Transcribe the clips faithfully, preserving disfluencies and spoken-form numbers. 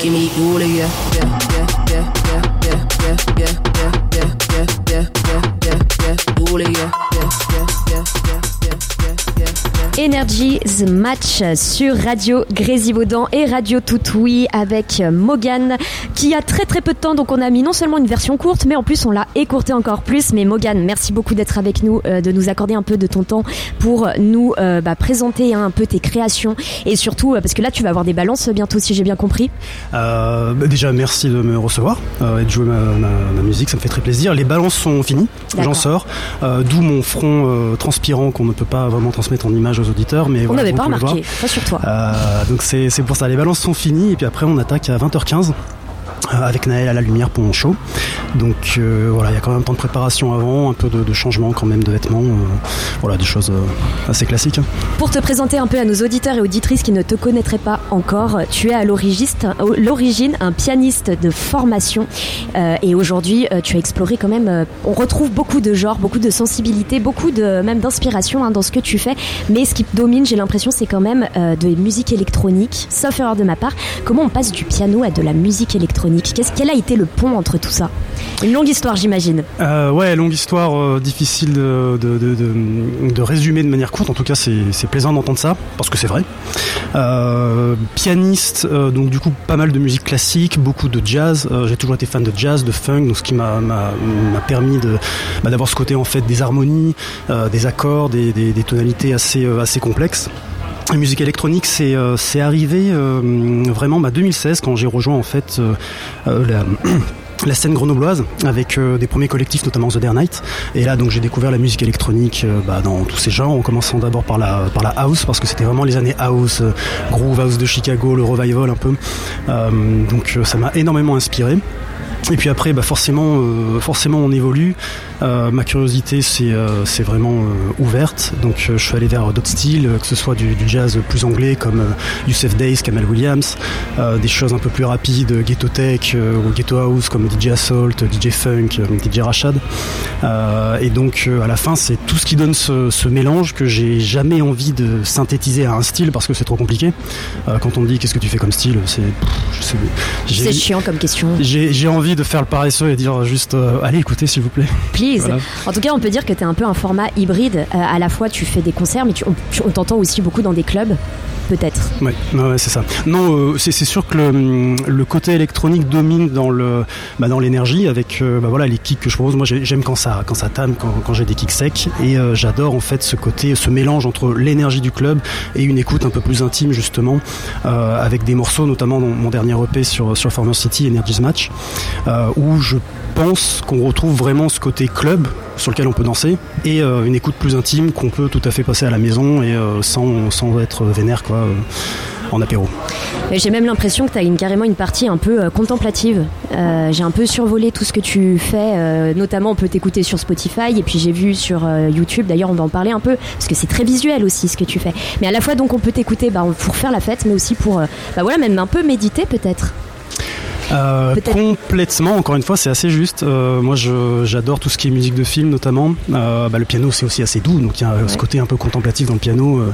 Give me all of you. Yeah, yeah, yeah, yeah, yeah, yeah, yeah, yeah, yeah, yeah, yeah, yeah, yeah, all of you. Yeah, yeah, yeah, yeah, yeah, yeah, yeah. Energy's Match sur Radio Grésivaudan et Radio Toutoui avec Mogan qui a très très peu de temps, donc on a mis non seulement une version courte mais en plus on l'a écourté encore plus. Mais Mogan, merci beaucoup d'être avec nous, euh, de nous accorder un peu de ton temps pour nous euh, bah, présenter hein, un peu tes créations et surtout euh, parce que là tu vas avoir des balances bientôt si j'ai bien compris. Euh, bah déjà merci de me recevoir euh, et de jouer ma, ma, ma musique, ça me fait très plaisir. Les balances sont finies, D'accord. J'en sors, euh, d'où mon front euh, transpirant qu'on ne peut pas vraiment transmettre en images aux auditeurs. Mais on voilà, n'avait pas remarqué, pas sur toi. Euh, donc c'est, c'est pour ça, les balances sont finies et puis après on attaque à vingt heures quinze. Avec Naël à la lumière pour mon show. Donc euh, voilà, il y a quand même un temps de préparation avant, un peu de, de changement quand même de vêtements, euh, voilà, des choses euh, assez classiques. Pour te présenter un peu à nos auditeurs et auditrices qui ne te connaîtraient pas encore, tu es à l'origine un pianiste de formation euh, et aujourd'hui euh, tu as exploré quand même, euh, on retrouve beaucoup de genres, beaucoup de sensibilités, beaucoup de, même d'inspiration hein, dans ce que tu fais, mais ce qui domine, j'ai l'impression, c'est quand même euh, de musique électronique, sauf erreur de ma part. Comment on passe du piano à de la musique électronique? Qu'est-ce, quel a été le pont entre tout ça? Une longue histoire, j'imagine. Euh, ouais, longue histoire, euh, difficile de, de, de, de, de résumer de manière courte. En tout cas, c'est, c'est plaisant d'entendre ça, parce que c'est vrai. Euh, pianiste, euh, donc du coup, pas mal de musique classique, beaucoup de jazz. Euh, j'ai toujours été fan de jazz, de funk, donc ce qui m'a, m'a, m'a permis de, bah, d'avoir ce côté en fait des harmonies, euh, des accords, des, des, des tonalités assez, euh, assez complexes. La musique électronique, c'est, euh, c'est arrivé euh, vraiment bah, deux mille seize quand j'ai rejoint en fait euh, euh, la... la scène grenobloise avec euh, des premiers collectifs, notamment The Dare Night. Et là donc j'ai découvert la musique électronique euh, bah, dans tous ces genres, en commençant d'abord par la, par la house, parce que c'était vraiment les années house, euh, groove house de Chicago, le revival un peu, euh, donc euh, ça m'a énormément inspiré. Et puis après, bah forcément, euh, forcément, on évolue. Euh, ma curiosité, c'est, euh, c'est vraiment euh, ouverte. Donc, euh, je suis allé vers d'autres styles, que ce soit du, du jazz plus anglais comme euh, Yusef Days, Kamel Williams, euh, des choses un peu plus rapides, Ghetto Tech euh, ou Ghetto House comme D J Assault, D J Funk, euh, D J Rashad. Euh, et donc, euh, à la fin, c'est tout ce qui donne ce, ce mélange que j'ai jamais envie de synthétiser à un style parce que c'est trop compliqué. Euh, quand on me dit qu'est-ce que tu fais comme style, c'est, je sais, j'ai, c'est chiant comme question. J'ai, j'ai envie de faire le paresseux et dire juste euh, allez écoutez s'il vous plaît. Please. Voilà. En tout cas on peut dire que tu es un peu un format hybride, euh, à la fois tu fais des concerts mais tu, on, tu, on t'entend aussi beaucoup dans des clubs peut-être. Ouais, ouais c'est ça. Non, euh, c'est, c'est sûr que le, le côté électronique domine dans, le, bah, dans l'énergie avec euh, bah, voilà, les kicks que je propose. Moi j'aime quand ça, quand ça tame, quand, quand j'ai des kicks secs et euh, j'adore en fait ce côté, ce mélange entre l'énergie du club et une écoute un peu plus intime justement euh, avec des morceaux notamment dans mon dernier E P sur, sur Farmer City, Energy's Match, euh, où je pense qu'on retrouve vraiment ce côté club sur lequel on peut danser et euh, une écoute plus intime qu'on peut tout à fait passer à la maison et euh, sans, sans être vénère quoi, euh, en apéro. J'ai même l'impression que tu as une, carrément une partie un peu euh, contemplative. Euh, j'ai un peu survolé tout ce que tu fais, euh, notamment on peut t'écouter sur Spotify et puis j'ai vu sur euh, YouTube, d'ailleurs on va en parler un peu parce que c'est très visuel aussi ce que tu fais. Mais à la fois donc on peut t'écouter bah, pour faire la fête mais aussi pour euh, bah, voilà, même un peu méditer peut-être. Euh, complètement, encore une fois, c'est assez juste. Euh, moi, je, j'adore tout ce qui est musique de film, notamment. Euh, bah, le piano, c'est aussi assez doux, donc il y a ouais. ce côté un peu contemplatif dans le piano. Euh,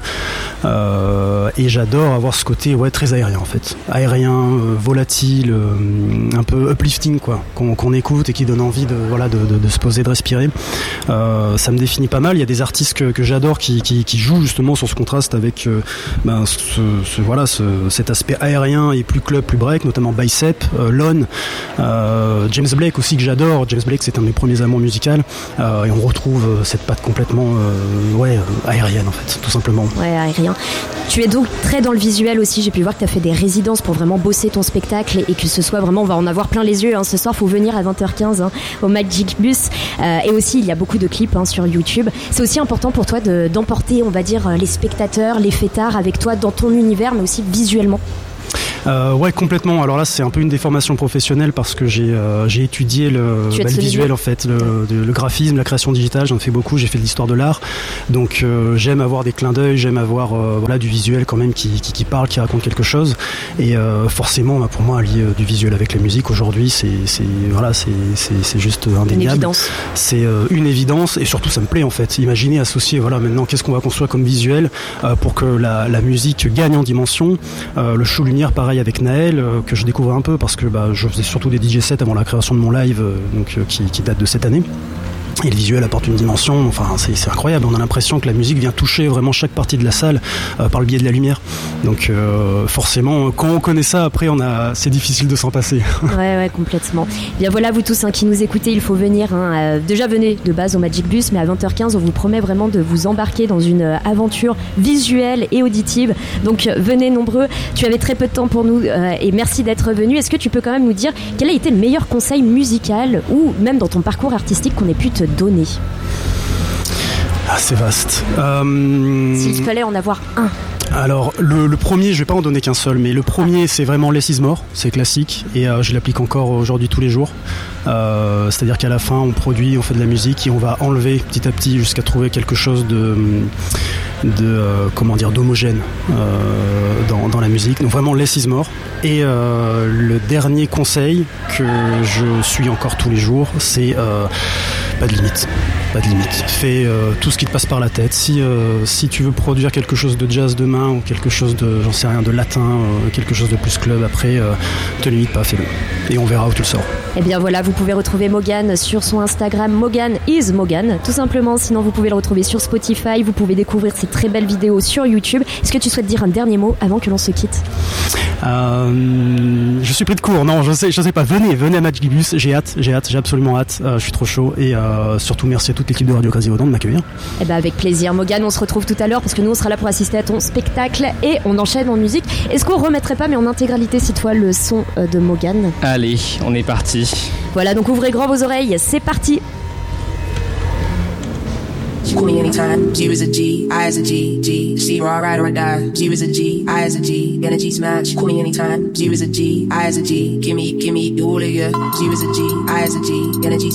euh, et j'adore avoir ce côté, ouais, très aérien en fait, aérien, euh, volatile, euh, un peu uplifting, quoi, qu'on, qu'on écoute et qui donne envie de, voilà, de, de, de se poser, de respirer. Euh, ça me définit pas mal. Il y a des artistes que, que j'adore qui, qui, qui jouent justement sur ce contraste avec, euh, ben, ce, ce, voilà, ce, cet aspect aérien et plus club, plus break, notamment Bicep. Euh, Lon, euh, James Blake aussi que j'adore. James Blake c'est un de mes premiers amours musicaux euh, et on retrouve euh, cette patte complètement euh, ouais, euh, aérienne en fait, tout simplement. Ouais, aérien. Tu es donc très dans le visuel aussi, j'ai pu voir que tu as fait des résidences pour vraiment bosser ton spectacle et que ce soit vraiment, on va en avoir plein les yeux hein. Ce soir il faut venir à vingt heures quinze hein, au Magic Bus euh, et aussi il y a beaucoup de clips hein, sur YouTube. C'est aussi important pour toi de, d'emporter on va dire les spectateurs, les fêtards avec toi dans ton univers mais aussi visuellement. Euh, ouais, complètement. Alors là, c'est un peu une déformation professionnelle parce que j'ai, euh, j'ai étudié le, bah, le visuel, en fait, le, de, le graphisme, la création digitale. J'en fais beaucoup. J'ai fait de l'histoire de l'art. Donc, euh, j'aime avoir des clins d'œil, j'aime avoir euh, voilà, du visuel quand même qui, qui, qui parle, qui raconte quelque chose. Et euh, forcément, bah, pour moi, lier euh, du visuel avec la musique aujourd'hui, c'est, c'est, voilà, c'est, c'est, c'est juste indéniable. Une évidence. C'est euh, une évidence et surtout, ça me plaît en fait. Imaginez associer, voilà, maintenant, qu'est-ce qu'on va construire comme visuel euh, pour que la, la musique gagne en dimension. Euh, le show lumière, par pareil avec Naël, euh, que je découvre un peu parce que bah, je faisais surtout des D J sets avant la création de mon live, euh, donc, euh, qui, qui date de cette année. Et le visuel apporte une dimension, enfin c'est, c'est incroyable, on a l'impression que la musique vient toucher vraiment chaque partie de la salle euh, par le biais de la lumière. Donc euh, forcément, quand on connaît ça, après on a, c'est difficile de s'en passer. Ouais, ouais, complètement. Bien voilà, vous tous hein, qui nous écoutez, il faut venir. Hein, euh, déjà venez de base au Magic Bus, mais à vingt heures quinze, on vous promet vraiment de vous embarquer dans une euh, aventure visuelle et auditive. Donc euh, venez nombreux. Tu avais très peu de temps pour nous euh, et merci d'être venu. Est-ce que tu peux quand même nous dire quel a été le meilleur conseil musical ou même dans ton parcours artistique qu'on ait pu te donner? Ah, c'est vaste. Euh... S'il fallait en avoir un. Alors le, le premier, je vais pas en donner qu'un seul, mais le premier c'est vraiment Less is More, c'est classique et euh, je l'applique encore aujourd'hui tous les jours. Euh, c'est-à-dire qu'à la fin on produit, on fait de la musique et on va enlever petit à petit jusqu'à trouver quelque chose de, de euh, comment dire, d'homogène euh, dans, dans la musique. Donc vraiment Less is More. Et euh, le dernier conseil que je suis encore tous les jours, c'est euh, pas de limite. Pas de limite. Fais euh, tout ce qui te passe par la tête. Si, euh, si tu veux produire quelque chose de jazz demain ou quelque chose de, j'en sais rien, de latin, euh, quelque chose de plus club, après, euh, te limite pas, fais-le. Et on verra où tu le sors. Et bien voilà, vous pouvez retrouver Mogan sur son Instagram, Mogan is Mogan, tout simplement. Sinon, vous pouvez le retrouver sur Spotify. Vous pouvez découvrir ses très belles vidéos sur YouTube. Est-ce que tu souhaites dire un dernier mot avant que l'on se quitte? euh, Je suis pris de court. Non, je sais, je sais pas. Venez, venez à Magic Bus. J'ai hâte, j'ai hâte, j'ai absolument hâte. Euh, je suis trop chaud et euh, surtout merci à toute l'équipe de Radio Quasimodo de m'accueillir. Eh ben avec plaisir, Mogan. On se retrouve tout à l'heure parce que nous on sera là pour assister à ton spectacle et on enchaîne en musique. Est-ce qu'on remettrait pas, mais en intégralité cette fois, le son de Mogan? Allez, on est parti. Voilà, donc ouvrez grand vos oreilles. C'est parti. Call me anytime, G is a G, I is a G, G, she or I ride or I die. G is a G, I is a G, energy's match. Call me anytime, G is a G, I is a G, gimme, gimme, all of ya. G is a G, I is a G, energy's